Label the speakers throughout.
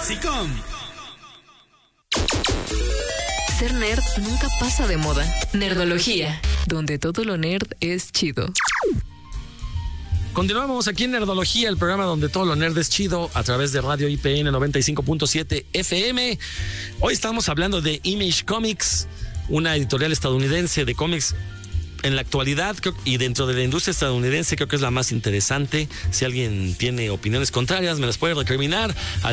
Speaker 1: clasicón.
Speaker 2: Ser nerd nunca pasa de moda. Nerdología, donde todo lo nerd es chido.
Speaker 3: Continuamos aquí en Nerdología, el programa donde todo lo nerd es chido, a través de Radio IPN 95.7 FM. Hoy estamos hablando de Image Comics, una editorial estadounidense de cómics. En la actualidad, y dentro de la industria estadounidense, creo que es la más interesante. Si alguien tiene opiniones contrarias, me las puede recriminar al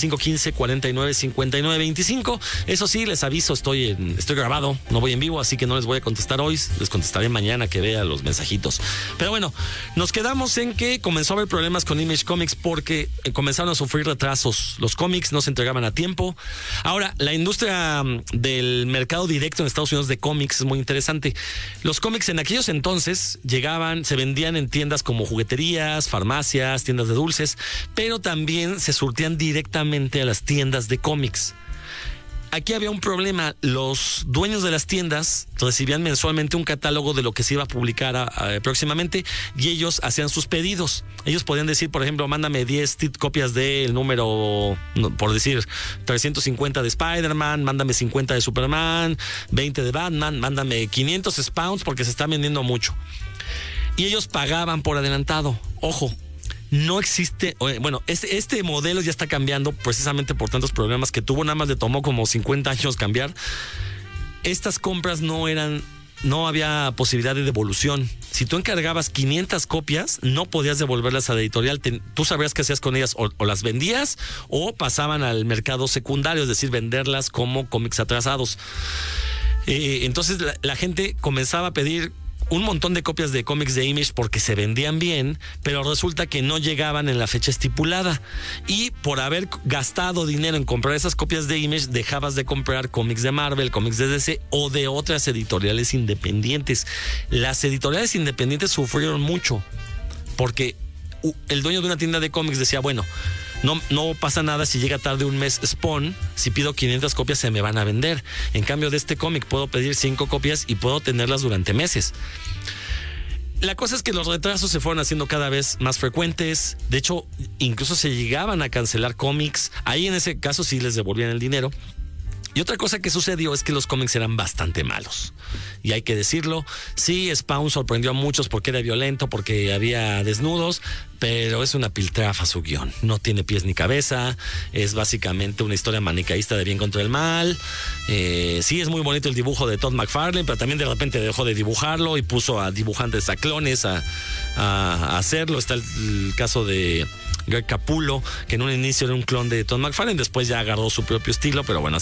Speaker 3: 5515-495925. Eso sí, les aviso, estoy grabado, no voy en vivo, así que no les voy a contestar hoy. Les contestaré mañana que vea los mensajitos. Pero bueno, nos quedamos en que comenzó a haber problemas con Image Comics porque comenzaron a sufrir retrasos. Los cómics no se entregaban a tiempo. Ahora, la industria del mercado directo en Estados Unidos de cómics es muy interesante. Los cómics en aquellos entonces llegaban, se vendían en tiendas como jugueterías, farmacias, tiendas de dulces, pero también se surtían directamente a las tiendas de cómics. Aquí había un problema. Los dueños de las tiendas recibían mensualmente un catálogo de lo que se iba a publicar próximamente y ellos hacían sus pedidos. Ellos podían decir, por ejemplo, mándame 10 copias del número, por decir, 350 de Spider-Man, mándame 50 de Superman, 20 de Batman, mándame 500 Spawns porque se está vendiendo mucho. Y ellos pagaban por adelantado. Ojo. No existe, bueno, este modelo ya está cambiando precisamente por tantos problemas que tuvo, nada más le tomó como 50 años cambiar. Estas compras no había posibilidad de devolución. Si tú encargabas 500 copias, no podías devolverlas a la editorial. Tú sabrías qué hacías con ellas, o las vendías o pasaban al mercado secundario, es decir, venderlas como cómics atrasados. Entonces la gente comenzaba a pedir un montón de copias de cómics de Image porque se vendían bien, pero resulta que no llegaban en la fecha estipulada. Y por haber gastado dinero en comprar esas copias de Image, dejabas de comprar cómics de Marvel, cómics de DC o de otras editoriales independientes. Las editoriales independientes sufrieron mucho porque el dueño de una tienda de cómics decía, bueno, no pasa nada si llega tarde un mes Spawn, si pido 500 copias se me van a vender. En cambio de este cómic puedo pedir 5 copias y puedo tenerlas durante meses. La cosa es que los retrasos se fueron haciendo cada vez más frecuentes. De hecho, incluso se llegaban a cancelar cómics. Ahí en ese caso sí les devolvían el dinero. Y otra cosa que sucedió es que los cómics eran bastante malos. Y hay que decirlo, sí, Spawn sorprendió a muchos porque era violento, porque había desnudos, pero es una piltrafa su guión. No tiene pies ni cabeza, es básicamente una historia manicaísta de bien contra el mal. Sí, es muy bonito el dibujo de Todd McFarlane, pero también de repente dejó de dibujarlo y puso a dibujantes, a clones a hacerlo. Está el caso de Greg Capullo, que en un inicio era un clon de Todd McFarlane, después ya agarró su propio estilo, pero bueno,